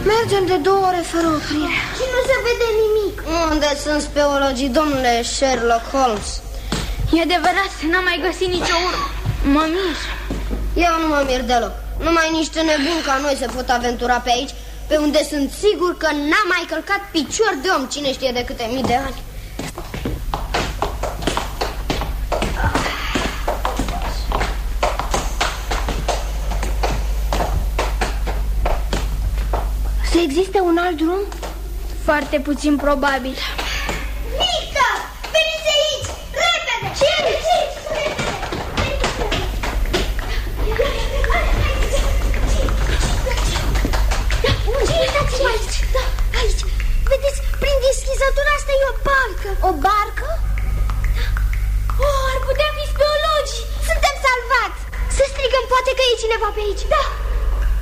Mergem de 2 ore fără oprire și nu se vede nimic. Unde sunt speologii, domnule Sherlock Holmes? E adevărat, n-am mai găsit nicio urmă. Mă mir. Eu nu mă mir deloc. Numai niște nebuni ca noi se pot aventura pe aici, pe unde sunt sigur că n-a mai călcat picior de om cine știe de câte mii de ani. Să existe un alt drum? Foarte puțin probabil. Mica! Veniți aici! Repede! Ce? Uitați-vă aici! Da, aici! Vedeți, prin deschizătura asta e o barcă. O barcă? Oh, ar putea fi speologii! Suntem salvați! Să strigăm, poate că e cineva pe aici. Da!